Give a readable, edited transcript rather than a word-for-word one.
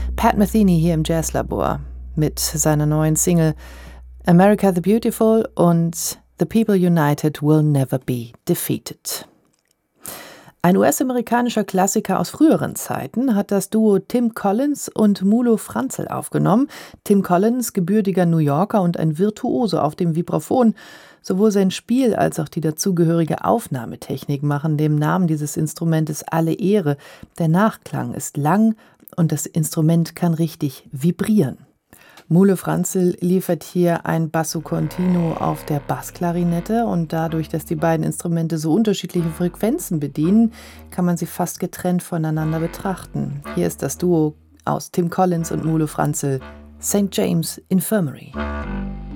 Pat Metheny hier im Jazzlabor mit seiner neuen Single America the Beautiful und The People United Will Never Be Defeated. Ein US-amerikanischer Klassiker aus früheren Zeiten hat das Duo Tim Collins und Mulo Franzel aufgenommen. Tim Collins, gebürtiger New Yorker und ein Virtuose auf dem Vibraphon. Sowohl sein Spiel als auch die dazugehörige Aufnahmetechnik machen dem Namen dieses Instrumentes alle Ehre. Der Nachklang ist lang und das Instrument kann richtig vibrieren. Mulo Franzel liefert hier ein Basso Continuo auf der Bassklarinette und dadurch, dass die beiden Instrumente so unterschiedliche Frequenzen bedienen, kann man sie fast getrennt voneinander betrachten. Hier ist das Duo aus Tim Collins und Mulo Franzel, St. James Infirmary.